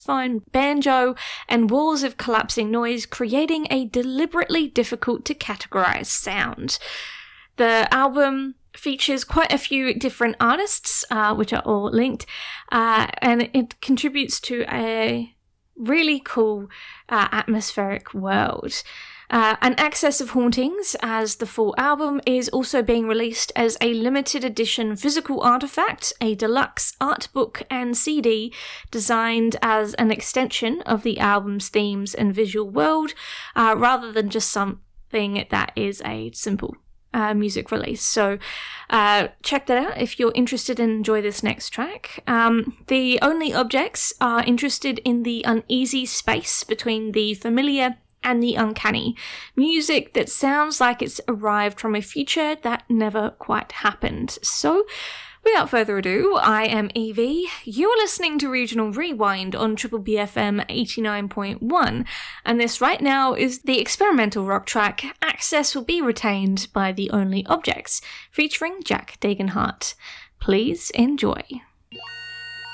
saxophone, banjo, and walls of collapsing noise, creating a deliberately difficult to categorize sound. The album features quite a few different artists, which are all linked, and it contributes to a really cool atmospheric world. An Excess of Hauntings, as the full album, is also being released as a limited edition physical artifact, a deluxe art book and CD designed as an extension of the album's themes and visual world, rather than just something that is a simple music release. So check that out if you're interested and enjoy this next track. The Only Objects are interested in the uneasy space between the familiar and the uncanny. Music that sounds like it's arrived from a future that never quite happened. So, without further ado, I am Evie. You're listening to Regional Rewind on Triple BFM 89.1, and this right now is the experimental rock track Access Will Be Retained by The Only Objects, featuring Jack Dagenhart. Please enjoy.